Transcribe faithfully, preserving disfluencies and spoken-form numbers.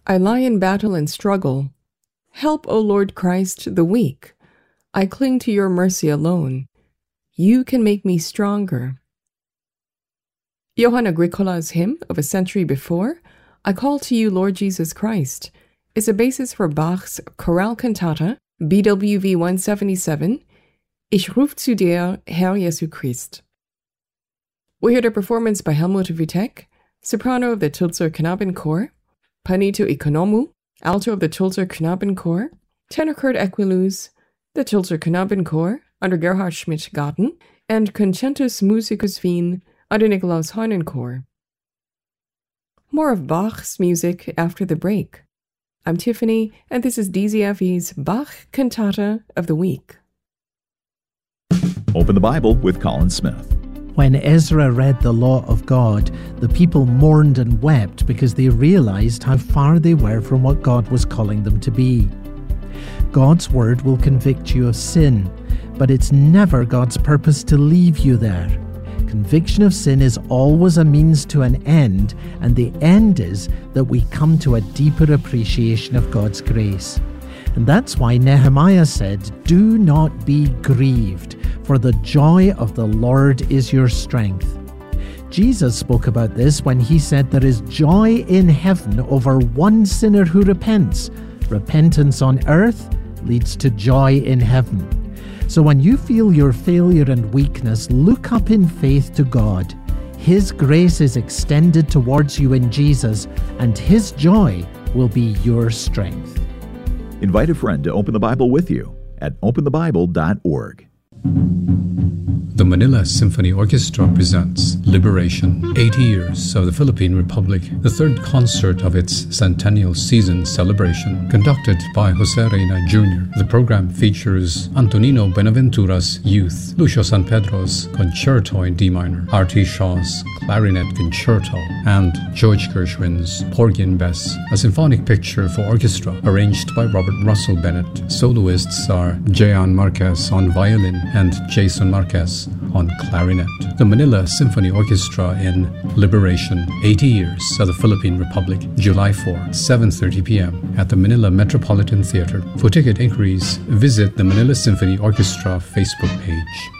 I lie in battle and struggle. Help, O Lord Christ, the weak. I cling to your mercy alone. You can make me stronger. Johann Agricola's hymn of a century before, I Call to You, Lord Jesus Christ, is a basis for Bach's Chorale Cantata, B W V one seventy-seven, Ich ruf zu dir, Herr Jesu Christ. We heard a performance by Helmut Wittek, soprano of the Tulzer Knabenchor, Panito Economou, alto of the Tulzer Knabenchor, tenor Kurt Equiluz, the Tulzer Knabenchor under Gerhard Schmidt-Garten, and Concentus Musicus Wien under Nikolaus Heunenchor. More of Bach's music after the break. I'm Tiffany, and this is D Z F E's Bach Cantata of the Week. Open the Bible with Colin Smith. When Ezra read the law of God, the people mourned and wept because they realized how far they were from what God was calling them to be. God's word will convict you of sin, but it's never God's purpose to leave you there. Conviction of sin is always a means to an end, and the end is that we come to a deeper appreciation of God's grace. And that's why Nehemiah said, "Do not be grieved, for the joy of the Lord is your strength." Jesus spoke about this when he said there is joy in heaven over one sinner who repents. Repentance on earth leads to joy in heaven. So when you feel your failure and weakness, look up in faith to God. His grace is extended towards you in Jesus, and His joy will be your strength. Invite a friend to open the Bible with you at open the bible dot org. The Manila Symphony Orchestra presents Liberation, eighty years of the Philippine Republic, the third concert of its centennial season celebration, conducted by Jose Reina Junior The program features Antonino Benaventura's Youth, Lucio San Pedro's Concerto in D minor, R T Shaw's Clarinet Concerto, and George Gershwin's Porgy and Bess, a symphonic picture for orchestra arranged by Robert Russell Bennett. Soloists are Jean Marquez on violin and Jason Marquez on clarinet. The Manila Symphony Orchestra in Liberation, eighty years of the Philippine Republic, July fourth, seven thirty p.m. at the Manila Metropolitan Theater. For ticket inquiries, visit the Manila Symphony Orchestra Facebook page.